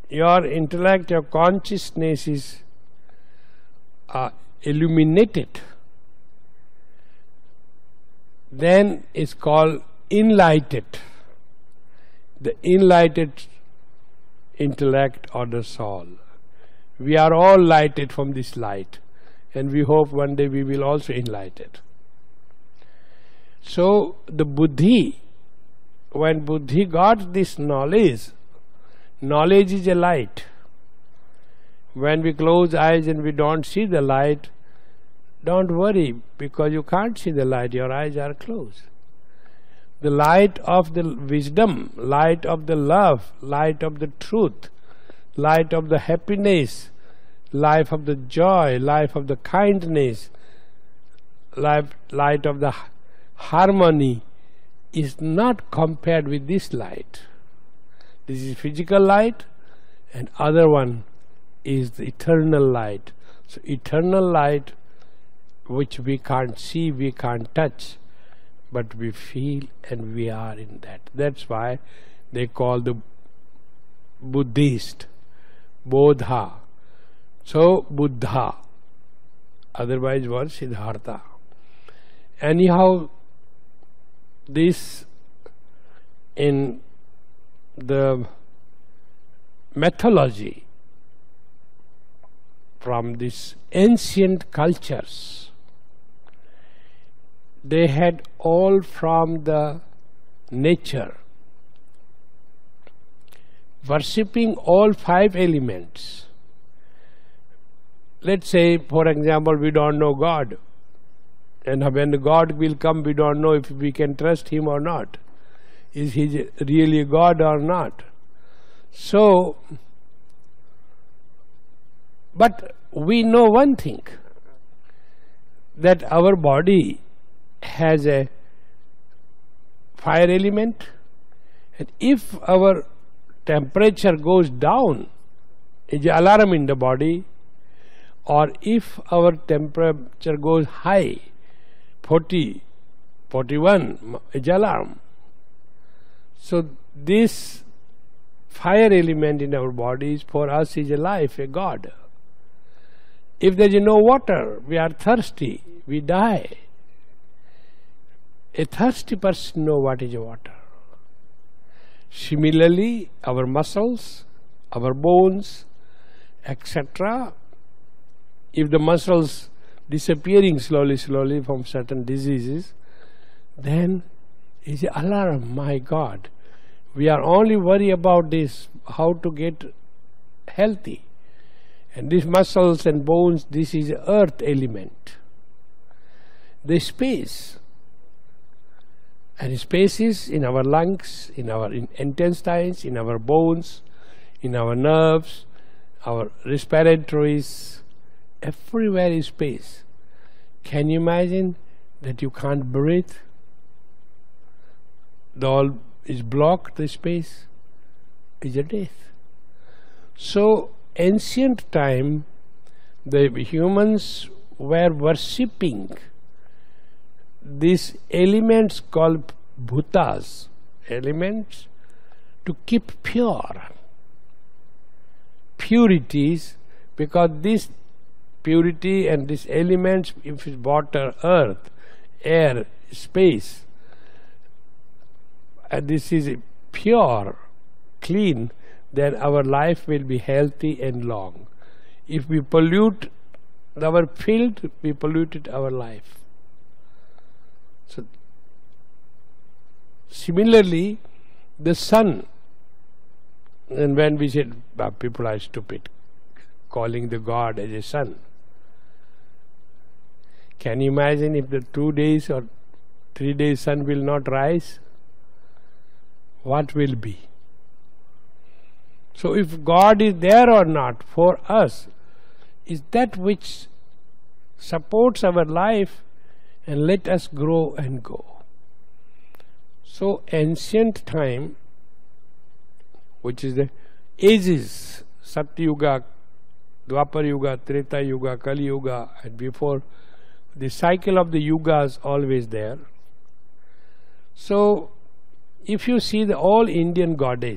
your intellect, your consciousness is illuminated, then it's called enlightened. The enlightened intellect or the soul. We are all lighted from this light, and we hope one day we will also enlighten. So the buddhi, when buddhi got this knowledge, knowledge is a light. When we close eyes and we don't see the light, don't worry, because you can't see the light, your eyes are closed. The light of the wisdom, light of the love, light of the truth, light of the happiness, life of the joy, life of the kindness, light of the harmony is not compared with this light. This is physical light, and other one is the eternal light. So eternal light, which we can't see, we can't touch, but we feel and we are in that. That's why they call the Buddhist Bodha. So Buddha, otherwise was Siddhartha. Anyhow, this in the mythology from these ancient cultures, they had all from the nature, worshipping all 5 elements. Let's say, for example, we don't know God, and when God will come, we don't know if we can trust Him or not. Is He really a God or not? So, but we know one thing, that our body has a fire element, and if our temperature goes down, is an alarm in the body, or if our temperature goes high, 40, 41, is alarm. So this fire element in our bodies for us is a life, a God. If there is no water, we are thirsty, we die. A thirsty person knows what is water. Similarly, our muscles, our bones, etc., if the muscles disappearing slowly from certain diseases, then is an alarm, my God. We are only worried about this, how to get healthy. And these muscles and bones, this is earth element. The space. And space is in our lungs, in our intestines, in our bones, in our nerves, our respiratories, everywhere is space. Can you imagine that you can't breathe? The all is blocked, the space is a death. So ancient time, the humans were worshipping these elements called bhutas, elements to keep purities, because this purity and these elements, if it's water, earth, air, space, and this is pure, clean, then our life will be healthy and long. If we pollute our field, we polluted our life. So similarly, the sun, and when we said people are stupid, calling the God as a sun. Can you imagine if the 2 days or 3 days sun will not rise? What will be? So if God is there or not for us, is that which supports our life and let us grow and go. So ancient time, which is the ages, Satyuga, Dwapar Yuga, Treta Yuga, Kali Yuga, and before, the cycle of the yugas always there. So if you see the all Indian goddess,